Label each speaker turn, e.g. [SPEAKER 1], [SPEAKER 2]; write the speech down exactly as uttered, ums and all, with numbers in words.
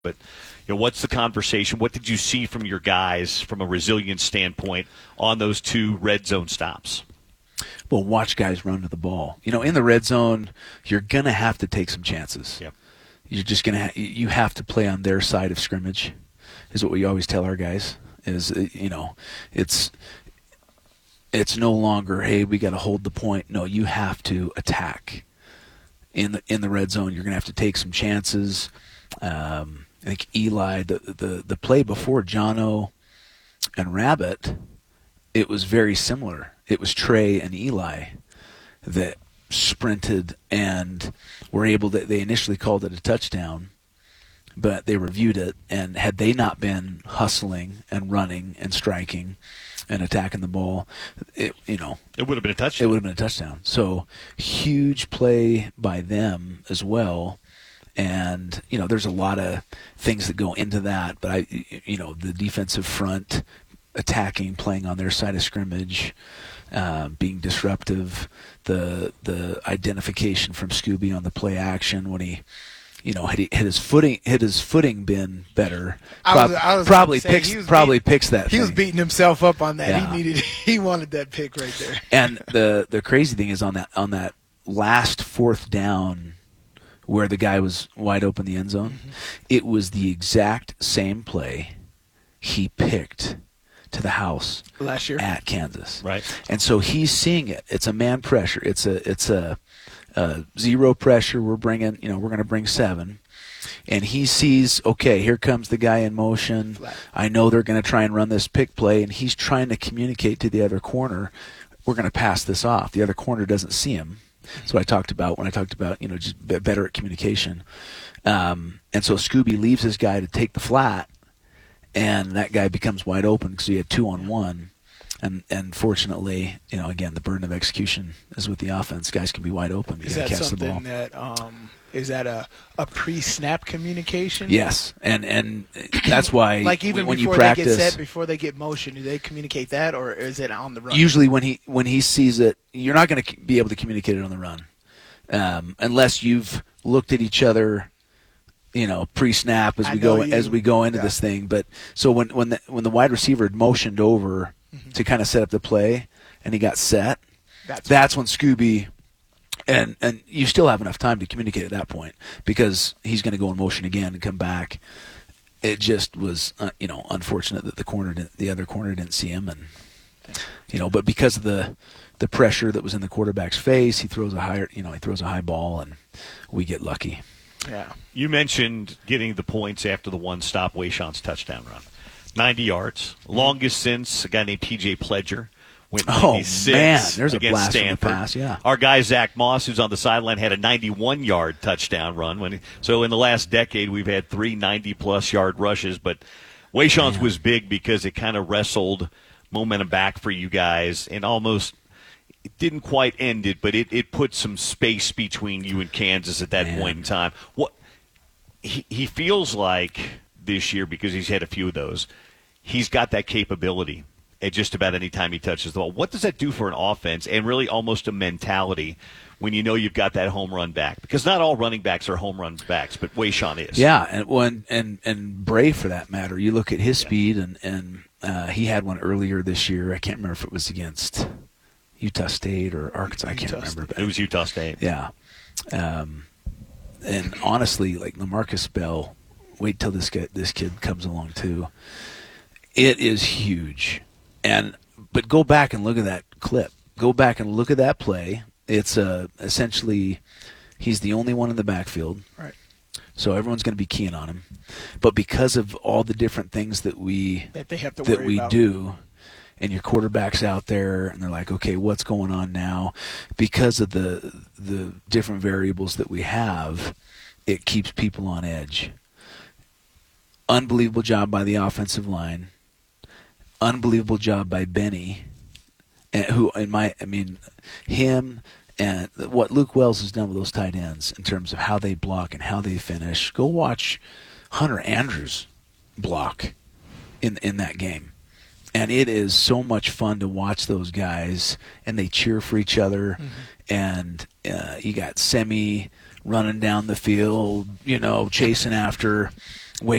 [SPEAKER 1] But you know, what's the conversation? What did you see from your guys from a resilience standpoint on those two red zone stops?
[SPEAKER 2] Well, watch guys run to the ball. You know, in the red zone, you're going to have to take some chances.
[SPEAKER 1] Yep.
[SPEAKER 2] You're just going to ha- you have to play on their side of scrimmage, is what we always tell our guys. Is, you know, it's it's no longer, hey, we got to hold the point. No, you have to attack. In the in the red zone, you're going to have to take some chances. Um, I think Eli, the, the the play before Jono and Rabbit, it was very similar. It was Trey and Eli that sprinted and were able to, they initially called it a touchdown, but they reviewed it, and had they not been hustling and running and striking and attacking the ball, it, you know,
[SPEAKER 1] it would have been a touchdown.
[SPEAKER 2] It would have been a touchdown. So huge play by them as well. And, you know, there's a lot of things that go into that, but I, you know, the defensive front attacking, playing on their side of scrimmage, uh, being disruptive, the the identification from Scooby on the play action when he, you know, had, he, had his footing had his footing been better,
[SPEAKER 3] I was, I was
[SPEAKER 2] probably
[SPEAKER 3] say,
[SPEAKER 2] picks probably
[SPEAKER 3] beating,
[SPEAKER 2] picks that.
[SPEAKER 3] He
[SPEAKER 2] thing.
[SPEAKER 3] was beating himself up on that.
[SPEAKER 2] Yeah.
[SPEAKER 3] He needed he wanted that pick right there.
[SPEAKER 2] And the the crazy thing is on that on that last fourth down, where the guy was wide open in the end zone, mm-hmm. it was the exact same play he picked to the house
[SPEAKER 3] last year
[SPEAKER 2] at Kansas.
[SPEAKER 1] Right.
[SPEAKER 2] And so he's seeing it. It's a man pressure. It's a it's a, a zero pressure. We're bringing, you know, we're going to bring seven. And he sees, okay, here comes the guy in motion.
[SPEAKER 3] Flat.
[SPEAKER 2] I know they're going to try and run this pick play, and he's trying to communicate to the other corner, we're going to pass this off. The other corner doesn't see him. That's what I talked about when I talked about, you know, just better at communication. Um, and so Scooby leaves his guy to take the flat, and that guy becomes wide open because he had two on one. And and fortunately, you know, again, the burden of execution is with the offense. Guys can be wide open. You
[SPEAKER 3] is
[SPEAKER 2] gotta
[SPEAKER 3] that
[SPEAKER 2] catch the ball.
[SPEAKER 3] something that um, is that a, a pre-snap communication?
[SPEAKER 2] Yes, and and that's why
[SPEAKER 3] like even
[SPEAKER 2] when
[SPEAKER 3] before
[SPEAKER 2] you practice,
[SPEAKER 3] they get set, before they get motion, do they communicate that, or is it on the run?
[SPEAKER 2] Usually, when he when he sees it, you're not going to be able to communicate it on the run, um, unless you've looked at each other. You know, pre-snap as
[SPEAKER 3] I
[SPEAKER 2] we go
[SPEAKER 3] you,
[SPEAKER 2] as we go into
[SPEAKER 3] yeah.
[SPEAKER 2] this thing. But so when when the when the wide receiver had motioned over mm-hmm. to kind of set up the play, and he got set,
[SPEAKER 3] that's,
[SPEAKER 2] that's when Scooby, and and you still have enough time to communicate at that point because he's going to go in motion again and come back. It just was uh, you know unfortunate that the corner didn't, the other corner didn't see him, and you know, but because of the the pressure that was in the quarterback's face, he throws a higher you know he throws a high ball, and we get lucky.
[SPEAKER 3] Yeah.
[SPEAKER 1] You mentioned getting the points after the one-stop Wayshawn's touchdown run. ninety yards. Longest since a guy named P J Pledger went ninety-six
[SPEAKER 2] oh, man. There's a
[SPEAKER 1] against
[SPEAKER 2] blast
[SPEAKER 1] Stanford.
[SPEAKER 2] from the pass, yeah.
[SPEAKER 1] Our guy Zach Moss, who's on the sideline, had a ninety-one-yard touchdown run. When he, so in the last decade, we've had three ninety-plus yard rushes. But Wayshawn's was big because it kind of wrestled momentum back for you guys and almost – it didn't quite end it, but it, it put some space between you and Kansas at that
[SPEAKER 2] Man.
[SPEAKER 1] point in time. What he, he feels like this year, because he's had a few of those, he's got that capability at just about any time he touches the ball. What does that do for an offense and really almost a mentality when you know you've got that home run back? Because not all running backs are home run backs, but Wayshawn is.
[SPEAKER 2] Yeah, and when and and Bray for that matter. You look at his
[SPEAKER 1] yeah. speed,
[SPEAKER 2] and and uh, he had one earlier this year. I can't remember if it was against Utah State or Arkansas. I can't
[SPEAKER 3] Utah
[SPEAKER 2] remember. But
[SPEAKER 1] it was Utah State.
[SPEAKER 2] Yeah. Um, and honestly, like LaMarcus Bell, wait till this guy, this kid comes along too. It is huge. And but go back and look at that clip. Go back and look at that play. It's uh, essentially he's the only one in the backfield.
[SPEAKER 3] Right.
[SPEAKER 2] So everyone's going to be keying on him. But because of all the different things that we
[SPEAKER 3] that they have to
[SPEAKER 2] that
[SPEAKER 3] worry
[SPEAKER 2] we
[SPEAKER 3] about.
[SPEAKER 2] do, and your quarterback's out there, and they're like, okay, what's going on now? Because of the the different variables that we have, it keeps people on edge. Unbelievable job by the offensive line. Unbelievable job by Benny, and who in my, I mean, him and what Luke Wells has done with those tight ends in terms of how they block and how they finish. Go watch Hunter Andrews block in in that game. And it is so much fun to watch those guys, and they cheer for each other. Mm-hmm. And uh, you got Semi running down the field, you know, chasing after